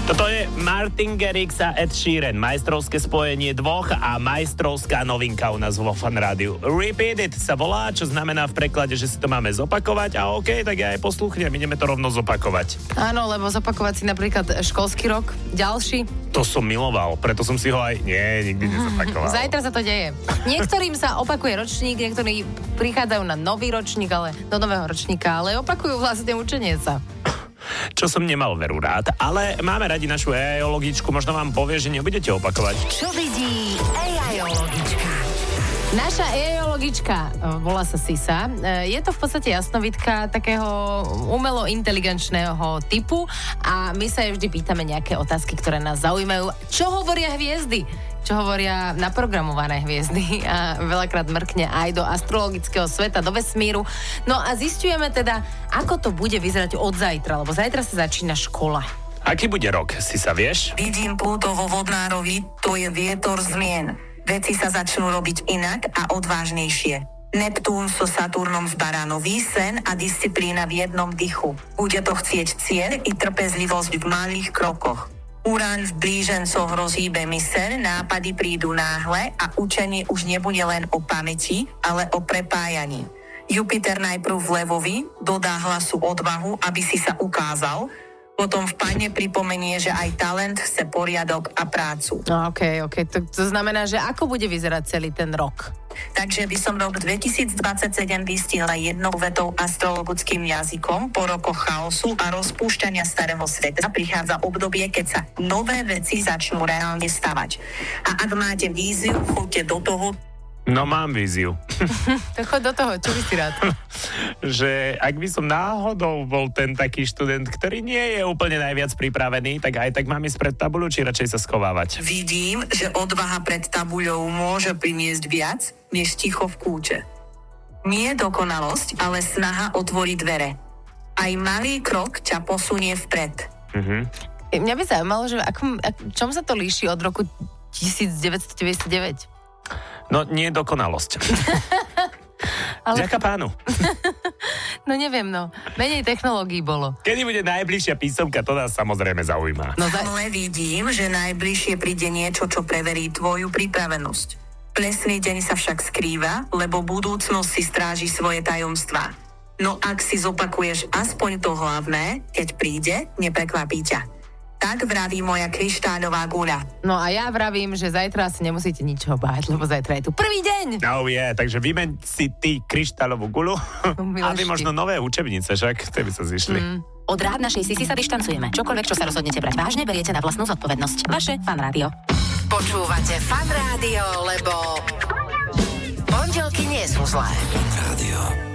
Toto je Martin Garrix a Ed Sheeran. Majstrovské spojenie dvoch a majstrovská novinka u nás vo Fan Rádiu. Repeat it sa volá, čo znamená v preklade, že si to máme zopakovať a OK, tak ja aj posluchnem, ideme to rovno zopakovať. Áno, lebo zopakovať si napríklad školský rok, ďalší. To som miloval, preto som si ho aj nikdy nezopakoval. Zajtra sa to deje. Niektorým sa opakuje ročník, niektorí prichádzajú na nový ročník, ale do nového ročníka, ale opakujú vlastne učenie sa. Čo som nemal veru rád, ale máme radi našu AI-logičku, možno vám povie, že nebudete opakovať. Čo vidí AI-logička? Naša AI-logička volá sa Sisa. Je to v podstate jasnovidka takého umelo inteligenčného typu a my sa jej vždy pýtame nejaké otázky, ktoré nás zaujímajú. Čo hovoria hviezdy? Čo hovoria naprogramované hviezdy a veľakrát mrkne aj do astrologického sveta, do vesmíru. No a zisťujeme teda, ako to bude vyzerať od zajtra, lebo zajtra sa začína škola. Aký bude rok, si sa vieš? Vidím Pluto vo Vodnárovi, to je vietor zmien. Veci sa začnú robiť inak a odvážnejšie. Neptún so Saturnom v Baránovi, sen a disciplína v jednom dychu. Bude to chcieť cieľ i trpezlivosť v malých krokoch. Urán v blížencoch rozhýbe myseľ, nápady prídu náhle a učenie už nebude len o pamäti, ale o prepájaní. Jupiter najprv v Levovi dodá hlasu odvahu, aby si sa ukázal, potom v Pane pripomenie, že aj talent chce poriadok a prácu. No OK. To znamená, že ako bude vyzerať celý ten rok? Takže by som rok 2027 vystihla jednou vetou astrologickým jazykom. Po rokoch chaosu a rozpúšťania starého sveta prichádza obdobie, keď sa nové veci začnú reálne stavať. A ak máte víziu, choďte do toho. No mám víziu. Tak choď do toho, čo by si rád? Že ak by som náhodou bol ten taký študent, ktorý nie je úplne najviac pripravený, tak aj tak mám ísť pred tabuľu, či radšej sa schovávať. Vidím, že odvaha pred tabuľou môže priniesť viac, než ticho v kúče. Nie dokonalosť, ale snaha otvoriť dvere. Aj malý krok ťa posunie vpred. Mňa by zaujímalo, že čom sa to líši od roku 1999? No, nie dokonalosť. Ale... Ďaká pánu. No neviem, menej technológií bolo. Kedy bude najbližšia písomka, to nás samozrejme zaujíma. Ale vidím, že najbližšie príde niečo, čo preverí tvoju pripravenosť. Presný deň sa však skrýva, lebo budúcnosť si stráži svoje tajomstvá. No ak si zopakuješ aspoň to hlavné, keď príde, neprekvapí ťa. Tak vraví moja kryštáľová guľa. No a ja vravím, že zajtra si nemusíte ničoho báť, lebo zajtra je tu prvý deň. No takže vymeň si ty kryštáľovú guľu a vy možno nové učebnice, však tie by sa zišli. Od rád našej Sisi sa dištancujeme. Čokoľvek, čo sa rozhodnete brať vážne, beriete na vlastnú zodpovednosť. Vaše Fan Rádio. Počúvate Fan Rádio, lebo pondelky nie sú zlé. Fan Rádio.